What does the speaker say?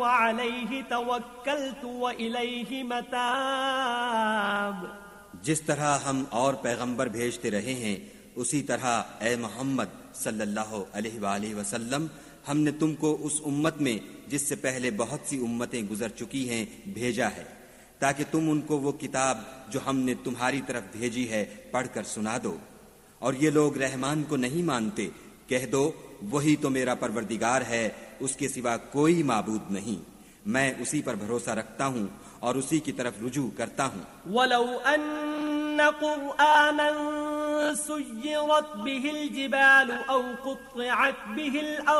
वअलैहि तवक्कलतु व इलैहि मताब। जिस तरह हम और पैगंबर भेजते रहे हैं उसी तरह ए मोहम्मद सल्लल्लाहु अलैहि वसल्लम हमने तुमको उस उम्मत में जिससे पहले बहुत सी उम्मतें गुजर चुकी हैं भेजा है ताकि तुम उनको वो किताब जो हमने तुम्हारी तरफ भेजी है पढ़कर सुना दो। और ये लोग रहमान को नहीं मानते, कह दो वही तो मेरा परवरदिगार है, उसके सिवा कोई माबूद नहीं, मैं उसी पर भरोसा रखता हूँ और उसी की तरफ रुजू करता हूँ। वलौ अन्न कुरआनन सुय्यरत बिहिल जिबालु औ कुत्तिअत बिहिल